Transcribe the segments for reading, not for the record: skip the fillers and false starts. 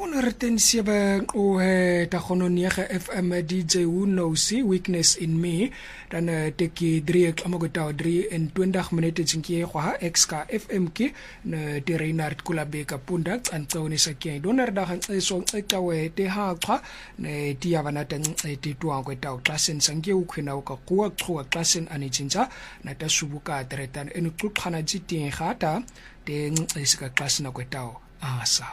107 o ta gononiega FM DJ Who Knows Weakness in Me dan teki 3 klamagota 3 en 20 minute jinkie kwa exka FM ki na de Reinhard Kulabeka punda antsoni sakye donarda so ekawe te ha kwa ne dia banata te tuwa ko ta klasen sange ukhina ka kuwa kuwa klasen anichinja na ta subuka tretan en kukhana jiti khata te isika klasna ko ta asa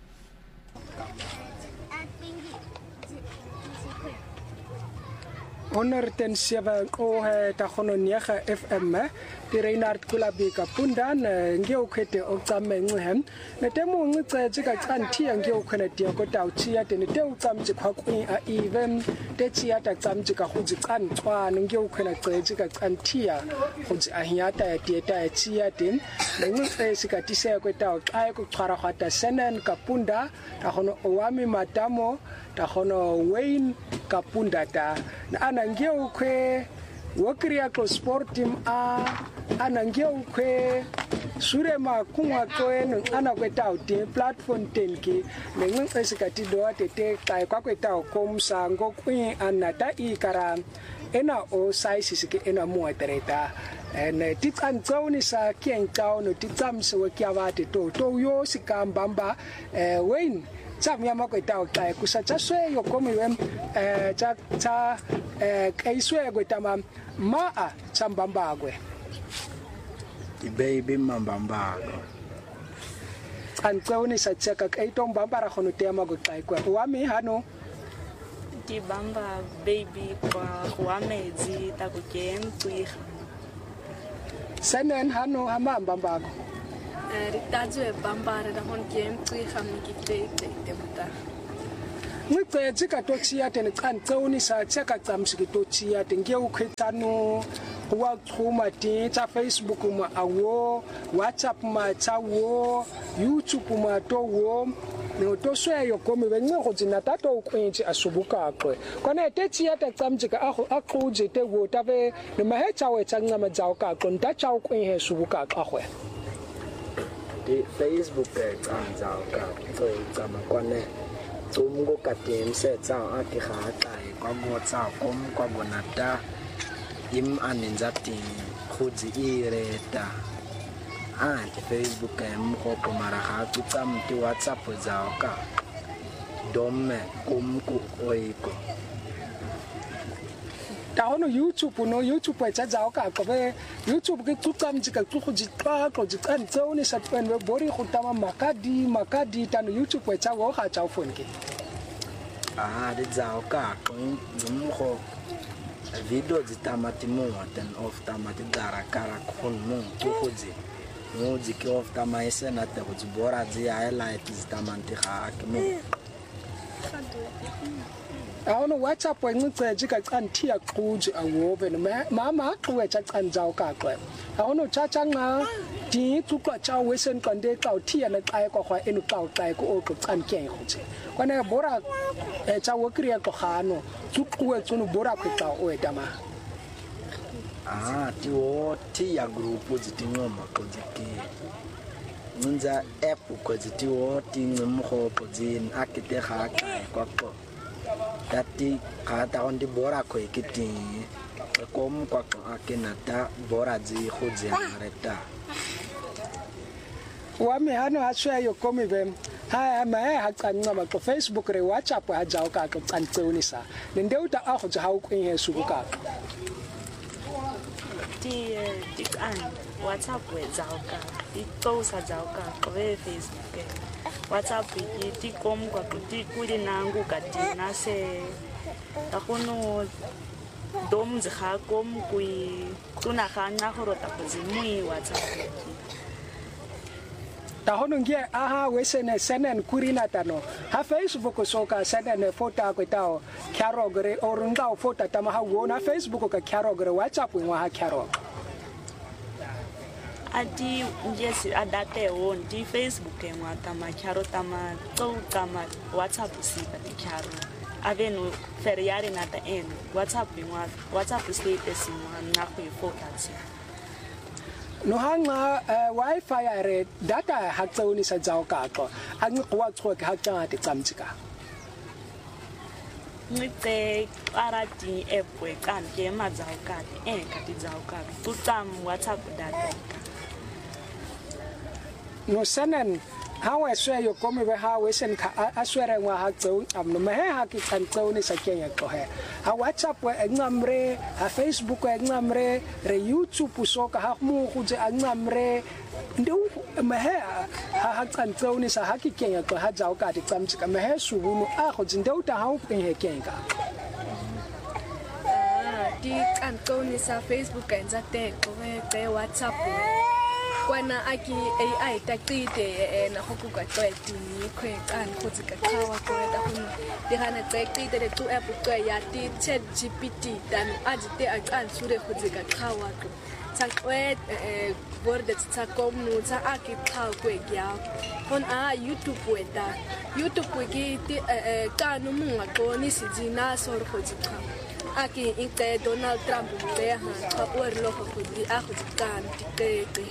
Honor ten siya ko ta gononiega FM di Reinhard Kulabeka punda nge ukhete otsame nghem ne temo ngitse ka tsanthi nge ukhona dia ko ta uchiya te ne te utsamji kwa ku a even te chiya ta tsamji ka khutsi tsantswa nge ukhona tse ka tsanthia khutsi a hiata ya tieta ya chiya ten ne ngitse sika tise ko ta xa ko tshwara khata senen ka punda ta gono owami matamo ta gono Wayne kapunda ta ana nge ukwe wokria ko sport team ana nge ukwe sure ma kunwa ko en ana kweta uti platform 10 ki nengwe sikati do atete kai kwa kweta ko msango kwi anata ikara ena o size sike ena muatereta en titsantsoni sa kienkao no titsamse wekiavate to yo sikambamba Wayne tsam ya makweta o kai kusacha swe yo komiwe cha kaiswe kwetama maa tsambambagwe baby mambambago antsoni sa tsaka kaito mbambara khono tema go kai kwa wami hano di bamba baby kwa wamezi takukem tuiha senen hano amambambago ritazwe bambara da hon kem tuiha mikite te muta ngitse tsika totsiya tene kantsoni sa tsaka tsamsiki totsiya tenge ukhetsano wa khuma ti tsa Facebook ma awo WhatsApp ma tsa wo YouTube ma to wo no to swe yo komi benye go tsina tato ukwentsi asubuka akwe kona tetsiya ta tsamjika akuje te wo tave no mahetsa we tsanga madzao ka konta tsa ukwenhe subuka akwe di Facebook tsanga ka to tsama kone tsumgo ka temse tsa ati khata kwa motsa kom kwa bonata im anenzati khudzi ireta ati Facebook mko komara ha tsamti WhatsApp za ka domme kumku oiko taono YouTube no YouTube etsa za ka kobe YouTube ke tsamjika khudzi tla ko tsantseone sa twenwe bori go tama makadi tano YouTube etsa go ga tsa phone ke di za ka mko video zitamati mo ten of tamati dara kara khon mo khudzi mo dike of tamaise na te go tsbora zi highlight zitamati ga ke mo aono WhatsApp ngitse jika tsanthia qhuji awobe mama xwe tsa tsandzao ka qwe aono chacha nga ti tsukwa cha wesen kande ka uthia na xa kwa kwa enu xa xa ko o tsanke khutse kwana bora cha wokria to khano tsukwe tsunu bora kweta o etama ti o ti ya group zitingoma ko ziki nza app ko ziti o ti ngmo ko zin akite ga kwa ko tati kata on di bora ko ikiti kom kwa akenata bora zi khudzi areta wami hano aswa yo komi bem ha ma ha tsanna ba ko Facebook re WhatsApp ha jaw ka ko tsantsoni sa nde uta a go ja ku he subuka di an WhatsApp we jaw ka di to sa jaw ka ko Facebook WhatsApp ti kom kwa ti kuli nangu ka ti na se ta kono dom zha kom kui tuna khana go rota go zimui WhatsApp ta hono nge aha wesene senen kurina tano ha Facebook so ka senen photo ko tao kyaro gre orunga photo tama ha wona Facebook ka kyaro gre WhatsApp wa ha kyaro adi yes adate on di Facebook emwa tama kyaro tama to tama WhatsApp sipa di kyaro aveno feriare nata WhatsApp status na ku photos no hanga wifi are data ha tsoni sa tsao ka ko ang go tsho ke ha tsa te tsamtsika ngite ara di app we kan ke ma tsao ka ka ti tsao ka tu tsam WhatsApp data no sanan how I swear you come with how we send I swear I ha tsau am no me ha ki tsan tsau ni sa kenya ko he ha WhatsApp we ngamre ha Facebook we ngamre re YouTube so ka ha mu go je ngamre ndu me ha tsan tsau ni sa ha ki kenya ko ha tsau ka ti tsamtsika me he su bunu a go ndeu ta ha u pin he kenya di kan tsau ni sa Facebook ka nza te ko te WhatsApp kwana aki AI taktite na go ka tsweti ni kwe kan go tsika kawa ko ta go di gana taktite le tu app ko ya ti ChatGPT dan ajite a kan sure go tsika kawa ko tsakwe borde tsakom no tsa aki kawa ko ya on a YouTube weta YouTube ki ti kanu munga ko ni sijina so go tsika aki inte Donald Trump te ha ka or lo go di a go kan ti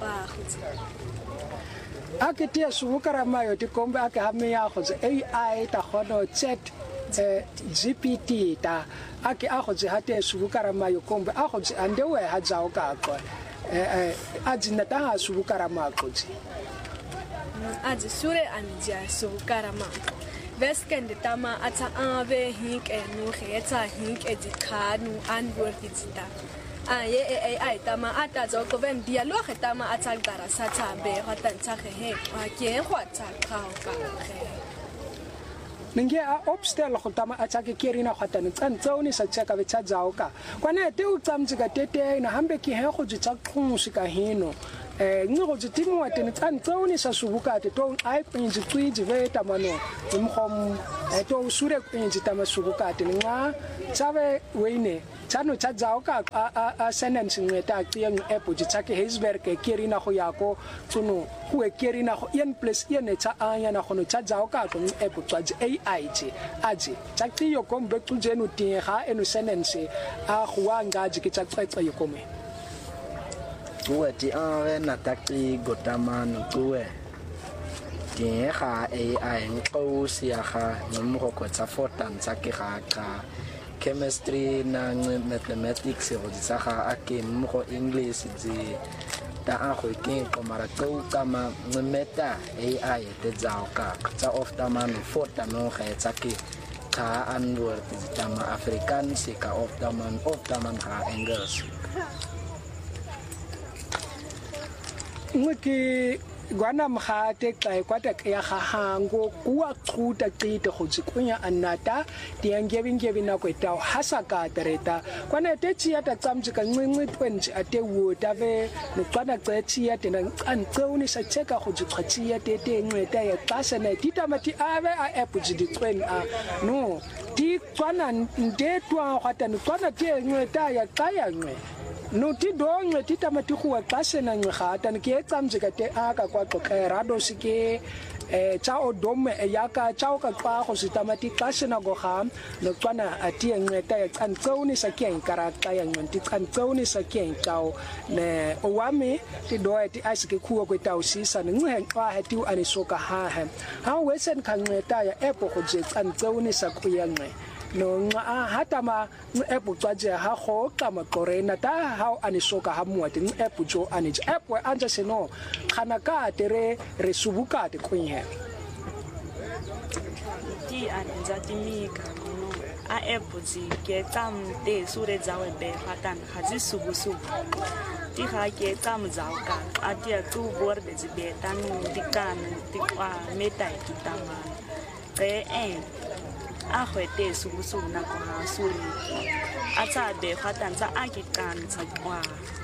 ake tia subukara mayo ti kombe ake hame ya go AI ta gono chat GPT ta ake a go ha te subukara mayo kombe a go andewe ha jao ka ko ajina ta ha subukara mako ji aji sure anja subukara mako Veskende tama ata ave hink no kheta hink edikanu anwortita ye AI tama ata zo ko ven dialogue tama ata gara sata be hatan tsage he wa ke khwatsa khao ka khe ninge a obstacle go tama ata ke kerina hatan tsantsoni sa tsaka be tsa jao ka kwana te u tsamtsika tete na hambe ke he go tsa khunsi ka hino ngo go timo wa tene tsantsoni sa subuka te to ai pinji twiji ve tamano mkhom to sure pinji tama subuka te nga tsabe weine tsano tsa jao ka a sentence ngeta tsieng app ji tsake Heisberg ke kerina go ya ko tsono go e kerina go en plus en tsa anya na go no tsa jao ka go app tswa AI ji aji tsaki yo kombe tujenu tie ga eno sentence a go anga ji ke tsa tsetse yo kome tuwe ti ave na taki gotamanu tuwe tie ga AI ngo sia ga mo go tsa fotan tsa ke ga ka chemistry na mathematics go tsa ga ake mo go English ji ta a go ke ko mara go kama meta AI te tsao ka tsa of tamanu fotan no ga tsa ke ka anwor tsa ma Afrikaans ka of taman ha English ngiki gwana mkhate xa kwata ya hango kuwa xuta qite go tsikunya anata diangebi na kweta hasaka tereta kwana tetsi ya tsamtsika ncinci twenji ate wuta ve nqana xetsi ya tena nqantseuni sa cheka go tsitsi ya tete nceta ya xasena ditamati ave a app jiditsweni a no di tswana ndetwa kwata nqana tie nceta ya xaya ncwe no ti dongwe ti tamati go xasena ngata ke tsamtsika te aka kwa rado sike tsa odome ya ka tsa ka kwa go sitamati xasena go ga no tswana ati ngeta ya tsantsoni sa ke nkarata ya nti tsantsoni sa ke tao ne owame ti doe ti asike khuwa ko tao sisa ne ngwe kwa ha ti ani soka ha wesen kan ngeta ya epo go je tsantsoni sa ku ya ngwe no hatama epo tsaje ha go kama korena ta ha ani soka ha muati epo jo ani epo anja seno khana ka tere re subuka te kwenye ti anja timika no a epo ji ke tam te sure zawe be hatan haji subusu ti ha ke tam zaw ka atia tu borde ji be tanu dikan ti kwa meta ti tama ke a hwete subusu na ko ha suri a tsa be hatan tsa akikan tsa kwa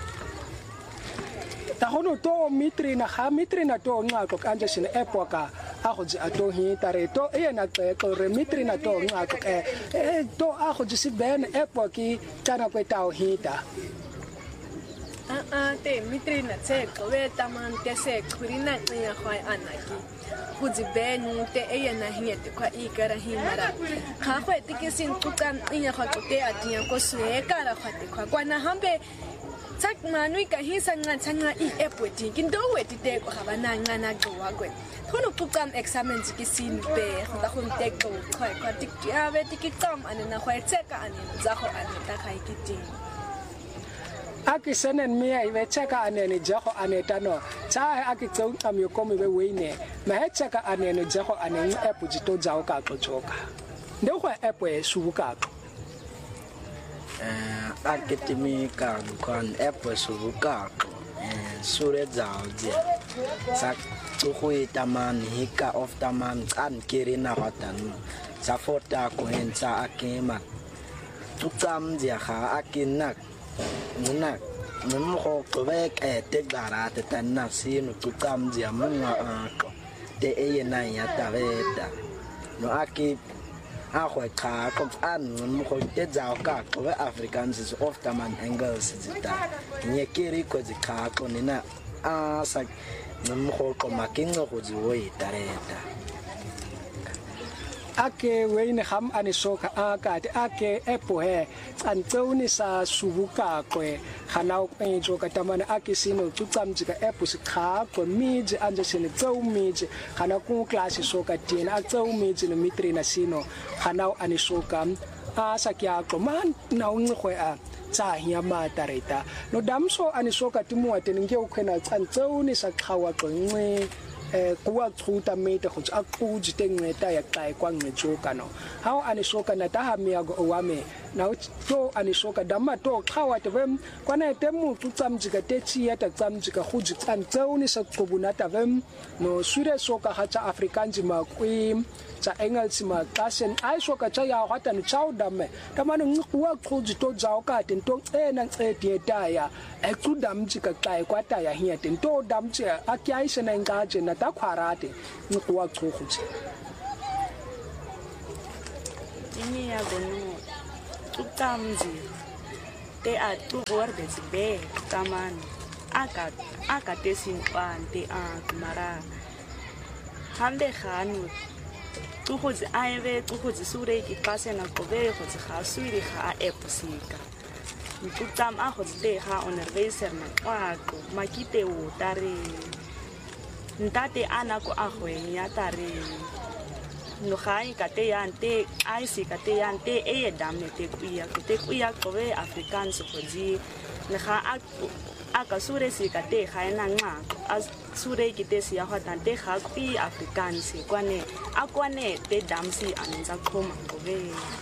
ta hono to mitrina to ngako kanje sine epoka a go ji atohi tare to ena ko re mitrina to ngako to a go ji sibene epoki tana ko tao hita te mitrina tse ko we taman te se kurina nya khoi anaki kuzi benu te ena hiete kwa ikara himara kha khwe te ke sin tukan nya kha te atia ko se kara khate kwa na hambe tak manui ka hisa ngana I-app wedding into wedite ko ga bana ngana go wa kwe khono pukam examines ki sinu be ga go nteko khwa kwa tikya be tikitsam ane na khwa tseka ane za go ane ta ga ikiting aki senen mi ai ve cheka ane ne jago ane tano cha aki tsau am yo komi be weine ma he cheka ane ne jago ane app jito jao ka ko choka ndo kwa app e subuka akitimi ka kan app subuka sure jao je sak tsuhui taman hika of taman kan kirina hatan sa fota ko hensa akema tutsam je kha akinak Nunak, nunmo ko be te garate tanna sinu tukam dia munga ako te eyena ya taveta no aki akho cha ko an nunmo ko te zao ka ko be Africans is often man angles zita nye kiri ko zika ko nina sa nunmo ko makingo ko ziwe tareta ake weine ham ani soka ake epo he tsantsoni sa subuka kwe khana o joka tamana ake sino tutsamjika epo sikha ko miji anje sine tsau miji khana ku class soka tina tsau miji no mitri na sino khana ani soka sa kya ko man na ungwe a tsa hiya matareta no damso ani soka timuwa teninge ukhena tsantsoni sa khawa qengwe kuwa tsuta mete go tsa kuji tengeta ya kai kwa ngejoka no how anisoka na tahamia go wame na to anisoka dama to khawa tevem kwana temu tutsamjika techi ya tatsamjika khuji tsantseuni sa kubuna tavem no sure soka hacha afrikanji makwi tsa engelsi ma kasen ai soka cha ya hata ni chau dame tamana ngikuwa khuji to jao ka tento ena tseti etaya ekudamjika kai kwa ta ya hiya tento damje akyai sena ngaje na ta khwarate ngikuwa khuji ini ya bonu tutamzi te a tu borde be taman aka tesin pante a mara hambe khanu tu khuzi aive tu khuzi sure ki pase na kobe khuzi khasuri kha epsika tutam a khuzi te ha onerveiser na kwako makite utare ntate ana ko a khwenya tare no khai kate yante ai si kate yante e damne te kuya kobe afrikaans khoji ne kha aka sure si kate khaina nga as sure kite si ya hatante kha pi afrikaans akwane te damsi anza khoma kobe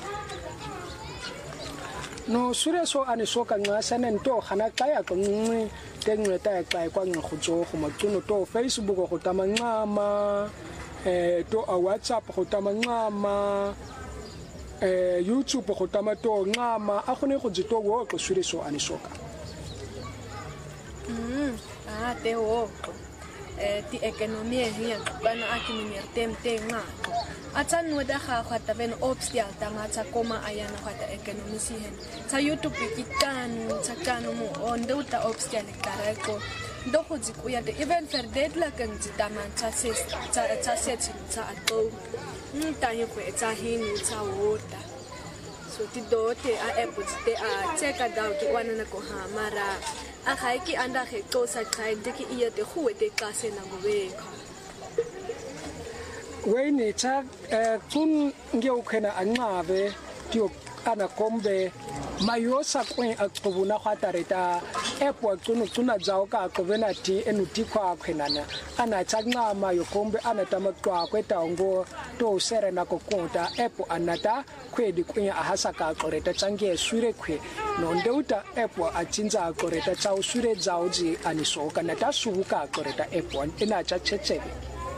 no sure so ani soka nga sanen to khana kaya ko ngi tengwe ta kai kwa ngo jo go matsuno to Facebook go tamangama to a WhatsApp go tamangama YouTube go tamato ngama a gone go jito go go sure so ani soka te ho ti ekonomie hiya bana akini tem nga atsan no da ga khata ben obstia tama tsa koma ayana khata ekonomi si hen tsa YouTube kitan tsa kanu mo ondo ta obstia le kareko do go dzikuya de even fer deadla kan dzitama tsa set tsa ato nta hi ko tsa hinu tsa wota so ti dote a epots te a tseka daw ki wana na ko hamara a khaiki anda khe to sa khainde ki iya te khuwe te kase na ngobeka weine cha kun nge ukhena anqabe tio ana kombe mayosa kwen akubuna khatareta epo tsuna jao ka kovena ti enuti kwa kwenana ana changa mayo kombe ana tamatwa kweta ngo to serena ko konta epo anata kwedi kwen ahasa ka koreta change sure kwe no ndeuta epo achinza koreta cha usure jaoji anisoka nata subuka koreta epo ina cha chechebe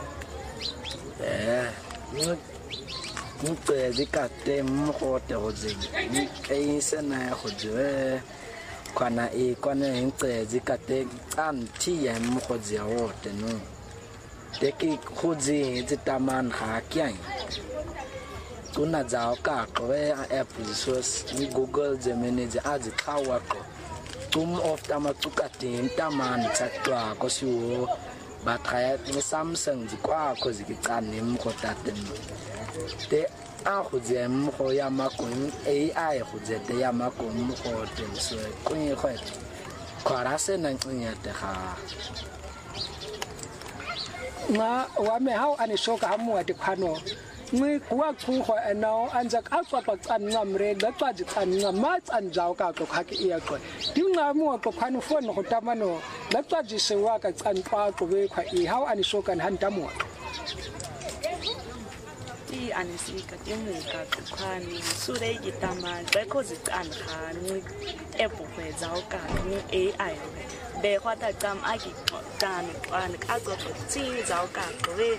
Mpe zikate mkhote hozingi Mkeise na khojwe Kwana mpe zikate Anti ya mkhozi ya wote no Teki khozi zitaman hakiang Kuna zao kakwe Apple source Ni Google zemene zi azi kawako Tum of tamatuka tim taman Chakwa kosiwo Batraya ni Samsung zikwa kozi kikani mkhotate te a khudze mkho ya makon AI khudze te ya makon mkho te so kwen khwet khara se na ncinyete ga nga wa me hao ane shoka hamu de khano ngi kwa khukho eno anja ka tswa tsan ngamre da tswa ji tsan ngama tsan jao ka ko khake iya ko di ngamu ko khano phone go tamano da tswa ji sewa ka tsan pa ko be khwa I hao ane shoka han tamu ti anisika timuka khani sure gitama beko zitsan khani epo kwezao ka ni AI be khwata tam aki tan an ka go tsi zao ka ko be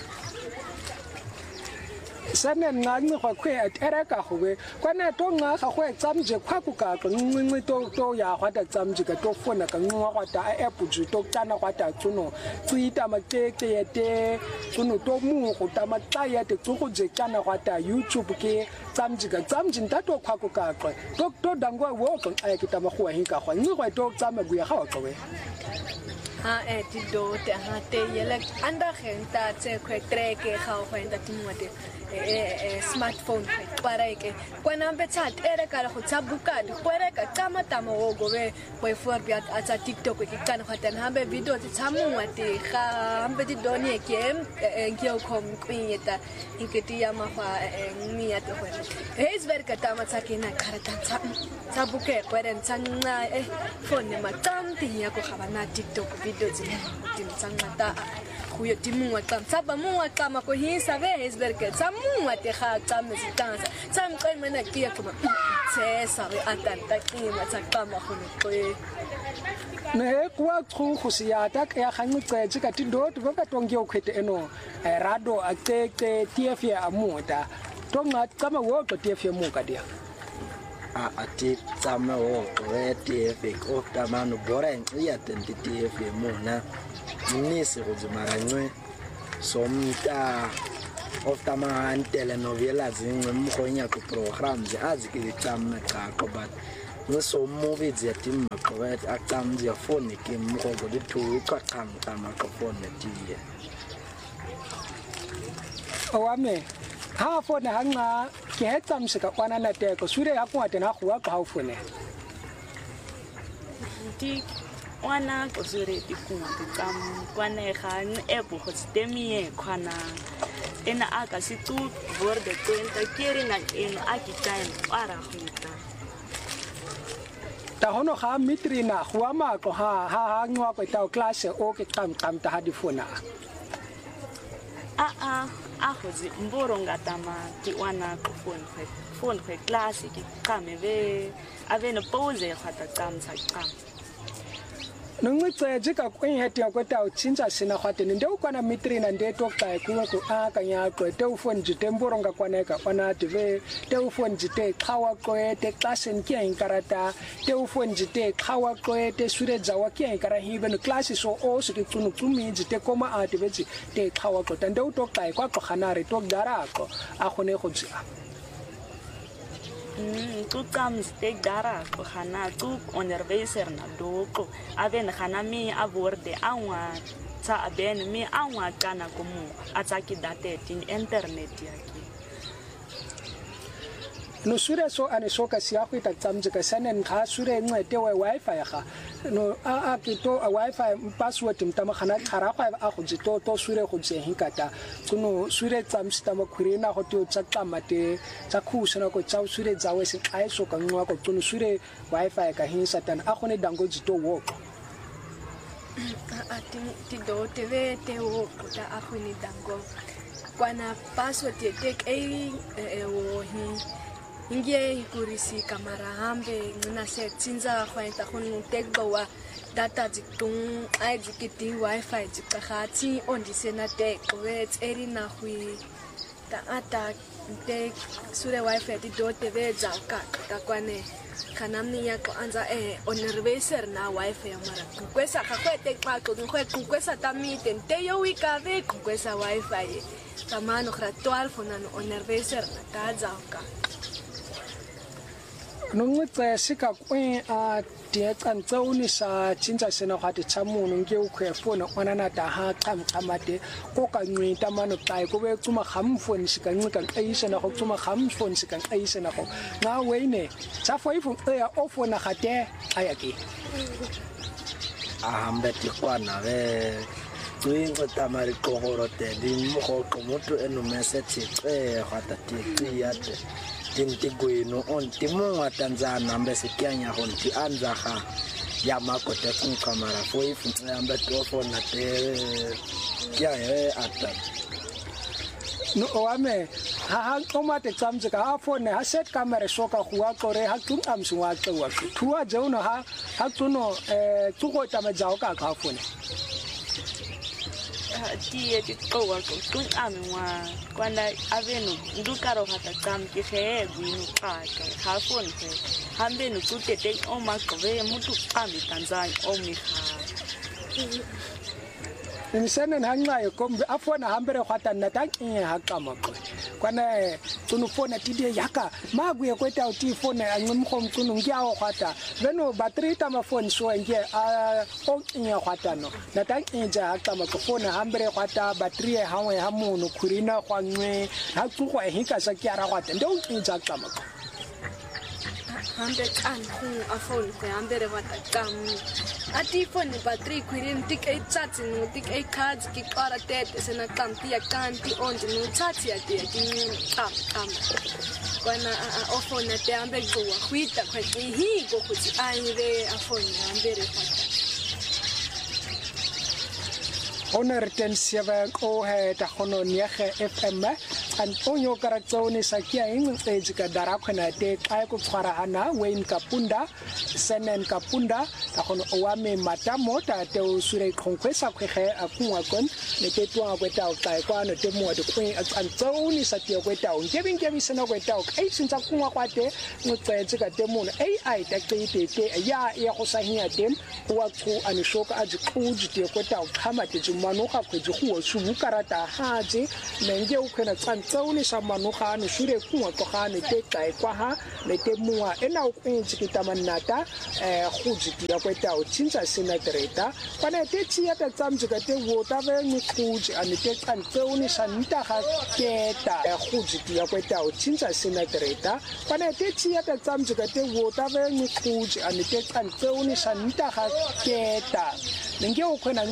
sanen ngani khwa khwe atera ka khwe kwana to nga ga khwe tsamje khwa ku ka ngwi to ya khwata tsamje ka to fona ka ngwa khwata app ju to tsana khwata tsuno tsita makeke yete tsuno to mu go ta matsaya te tsugo je tsana khwata YouTube ke tsamje ka tsamje nta to khwa ku ka khwe to dangwa wo ko ay kita ma khwa hin ka khwa ngwi khwa to tsama gu ya ga khwe ha ti do te ha te yele anda gente tse khwe treke ga go enta timwate smartphone para que cuando empezar era cara con sabucado para que tama tama o gobe pues fue a TikTok que can hatan hambe video te tamu ati ha hambe ti doni que en que com quinta en que ti llama fa mi ati es ver que tama sakina cara tan sabuke pueden sana phone ma tam ti ya ko habana TikTok video ti mata kuyo timu watam saba mu watama ko hisa ve es ver que samu ati ha tam sitanza sam kai mana kia kuma se sabe atanta kima tsakama ko ne kwa tru khusiata ya khangu tse ka tindot ba ka tongye o khete eno rado a te TF ya amuta tonga kama wo to TF mu ka dia ati tsama wo re TF ko tamano boren ya tenti TF mu na ni se go maranywe somta ofta man telenovela zingwe mkhonya ku programs azike tsama ka ko but no so movies ya tim ko atamzi ya phone ke mkhogo di thu ka kama ko phone tiye owame ha phone hanga ke hetam se ka kwana na te ko sure ya kwate na khwa ka phone ti wana ko sure ti kuma ti tam kwane khan epo ko stemie khana ena aka si tu borde kwenta keri na en akitain para khita ta hono ga mitrina khwa ma ko ha ngwa ko ta class o ke tam ta ha di phone a khozi mboro ngatama ti wana ko phone kwe class ki kame ve ave no pose khata tam sa tam nngwe tse ka kwen hete ya kweta o tsinza sina khwate nde o kwana mitrina nde to ka ku ko a ka nya ko te o phone jite mboro nga kwana ka kwana tve te o phone jite khawa ko te klasen ke en karata te o phone jite khawa ko te sure jawa ke en kara hibe no class so o se ke tsunu tsumi jite koma a tve te khawa ko tande o to ka kwa ko khanare to dara ko a khone go tsi tu tam stek dara ko khana tu onderwijzer na doko aven khana mi aborde anwa tsa aben mi anwa kana komu atsaki date tin internet yaki no sure so ane so ka sia go ita tsamje ka sanen kha sure ngwete we wifi ga no a ke to a wifi password mtama khana khara ga a go jito to sure go tse hinkata kuno sure tsamsta mo khurina go to tsaka mate tsa khusana ko tsa sure tsa we se kai so ka ngwa ko kuno sure wifi ka hinsa tan a go ne dango jito wo a ti do te ve te wo ta a go ne dango kwana password te ke wo hi ingie ikurisi kamera hambe ngina se tsinza khwaita khonu tekbawa data jitung ai jikiti wifi jikahati ondisena te kowet erina hui ta ata te sure wifi di do tv jaka ta kwane kanamni ya ko anza onerveser na wifi mara kwesa kakwete pa ko kwesa tamite te yo wikabe kwesa wifi tamano gratual fonano onerveser na ta jaka nngwe tse sika kwen a tie tsantsauni sa tsinza sena ga te tsamono nge o khwe phone ona na ta ha kamate ko ka nwi ta mano tai ko be tsuma kham phone sika nwi ka aisa na go tsuma kham phone sika aisa na go na weine tsa fo ifo ya ofo na gate ayake ahambe tikwana ve Twingo tamari kohorote di mo komoto enumese tse hata tiyate tintigwino on timonga Tanzania mbese kyanya honti anzaha ya makote kunkamara fo ifunza ambe tofona te kya ata no ame ha tomate tsamze ka phone ha set camera shoka khwa qore ha tum amsu wa qwa thuwa jeuno ha tsuno tsugo tamajao ka ka phone tie tikowa kun amwa kwanda avenu ndukaro hata tamke he gwinu kaka ha phone he hambe no tutete o makove mutu ami Tanzania o miha Nisene nhancayo kombe afona hambere khwata natakinye hakamaqo kwana tsuno fona tidie yaka maguye kweta uti fona ancimkho mtsuno ngiyawo khwata beno battery tama phone so nge a onkinya khwata no natakinje hakamaqo fona hambere khwata battery hawe hamuno khurina khwanwe hatsukho ehika sakyara khwata ndo onkinja hakamaqo hambe kanhu afone ko hambere watakam ati phone battery kwirin tik 8 chats no tik 8 cards ki qara tete sena kanti ya kanti onje no chats ya te ki kam kwana ofona te hambe gwa khwita khwati hi go khuti ayire afone hambere wata Honor ten siya ko he ta khono niege FM an onyo karatsoni sakia ing ejika darakhona te kai ko tshwara ana Wayne Kapunda Senen Kapunda ta khono owame matamo ta te usure khonkwesa khege akungwa kon ne te twa kweta o kai kwa no te mo de kwin an tsoni sakia kweta o ngebingebi sena kweta o ai sinta kungwa kwate no tsejika te mo AI ta te ya go sahiya tem wa ku an shoka aji kuji te kweta o khama te manoga kweje go tsubu karata haje nenge o khena tsantsauni sa manoga no shure kuwa togane te kai kwa ha le te mua ena o kwentse kitamanata go jitia kweta o tsinza senatoreta pana te tsia ta tsamje ka te wota ve ngkuji ane te tsantsauni sa nta ga keta go jitia kweta o tsinza senatoreta pana te tsia ta tsamje ka te wota ve ngkuji ane te tsantsauni sa nta ga keta nenge o khena